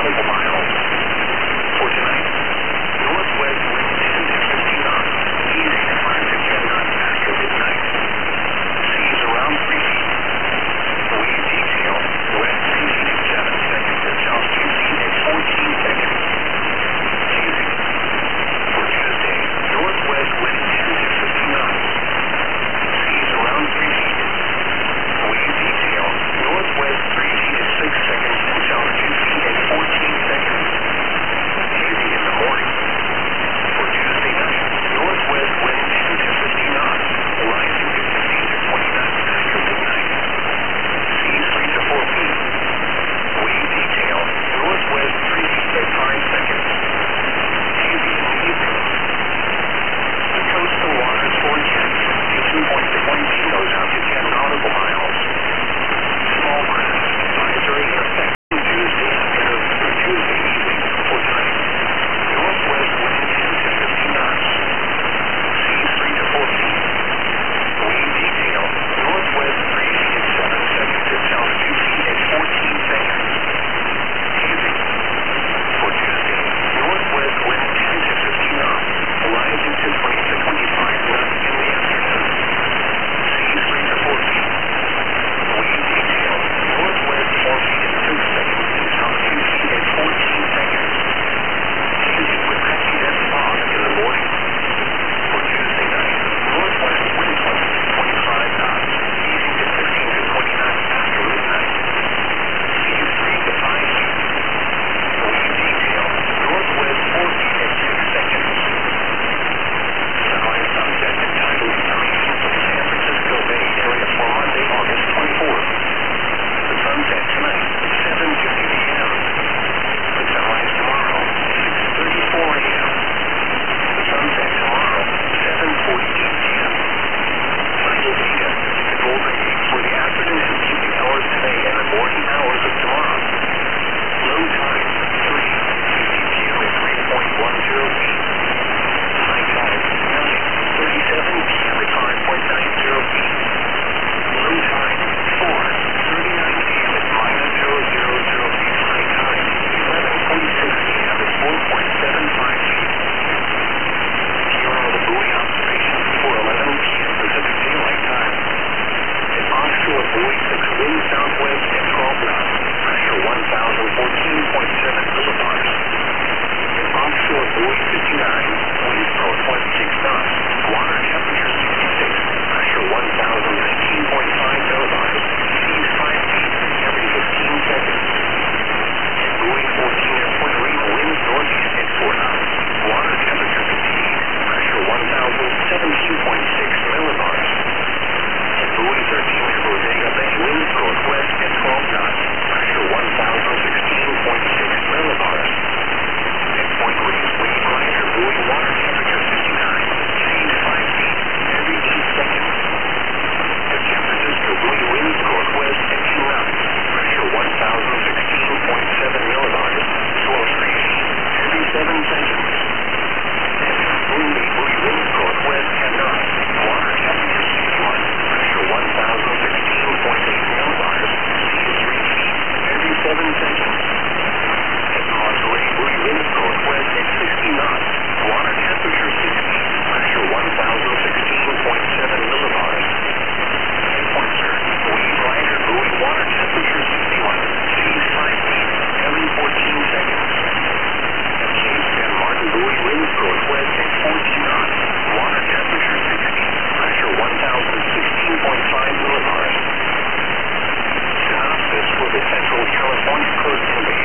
nautical miles. For tonight, northwest wind 10 to 15 knots, easy to 5 to 10 knots after midnight. Seas around 3 feet. Wave detail, west 2 feet at 7 seconds and south 2 feet at 14 seconds. Music. For Tuesday, northwest wind 10 to 15 knots. Seas around 3 feet. Wave detail, northwest 3 feet at 6 seconds and south 2 feet at 14 seconds. Hazy in the morning. For Tuesday night, northwest wind 10 to 15 knots, rising to 15 to 20 knots after midnight. Seas 3 to 4 feet. Wave detail, northwest 3 feet at 5 seconds. Hazy in the evening. The coastal waters forecast, 2 points to 20 knows out to 10 nautical miles. Small craft advisory in effect Tuesday afternoon through Tuesday evening for tonight. Northwest wind 10 to 15 knots. Seas 3 to 4 feet. Wave detail, northwest 3 feet at 7 seconds and south 2 feet at 14 seconds. Hazy. For Tuesday, northwest wind 10 to 15 knots, rising to 20 to 25 knots in the afternoon. Seas 3 to 4 feet. Wave detail, northwest 4 feet at 6 seconds and south 2 feet at 14 seconds. Hazy with patchy dense fog in the morning. For Tuesday night, northwest wind 20 to 25 knots, easing to 15 to 20 knots after midnight. Seas 3 to 5 feet. Wave detail, northwest 4 feet at 6 seconds. Sunrise, sunset, and tidal information for the San Francisco Bay Area for Monday, August 24th. The sunset tonight, 7:50 p.m. The sunrise tomorrow, 6:34 a.m. The sunset tomorrow, 7:48 p.m. Tidal data, the Golden Gate for the afternoon and evening hours today and the morning hours of tomorrow. Low tide, 3:50 p.m. at 3.10 feet. High tide, 9:37 p.m. at 5.90 feet. Low tide, 4:39 p.m. at -0.000 feet. High tide, 11:46 p.m. at 4.75 feet. Here are the buoy observations for 11 p.m. Pacific Daylight Time. An offshore buoy 6 wind southwest at 12 knots, pressure 1,014.7 millibars. An offshore buoy 59, wind northwest 6 knots, water temperature 66, pressure 1,019.5 millibars, seas 5 feet every 15 seconds. At buoy 14 at Puerto Rico, winds northeast at 4 knots, water temperature 58, pressure 1,017.6 millibars. At buoy 13 at Bodega Bay, winds northwest at 12 knots, pressure 1,016.6 millibars. At Point Breeze, wave rider, buoy water temperature 59, seas 5 feet every 8 seconds. At San Francisco, buoy winds northwest at 2 knots, pressure 1,016.7 millibars, slow 3 feet every 7 seconds. At Half Moon Bay, buoy winds northwest 10 knots, water temperature 61, pressure 1,016.8 millibars, seas 3 feet every 7 seconds. At Monterey, buoy winds northwest at 60 knots, water temperature 60, pressure 1,016.7 millibars. At Point Sur, wave rider, buoy water temperature 61, seas 5 feet every 14 seconds. At Cape San Martin, buoy winds northwest at 14 knots, water temperature 60, pressure 1,016.5 millibars. Synopsis for the Central California coast and